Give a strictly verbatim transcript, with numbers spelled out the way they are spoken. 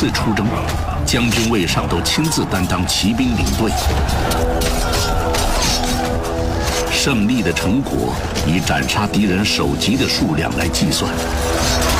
次出征，将军卫上都亲自担当骑兵领队。胜利的成果以斩杀敌人首级的数量来计算。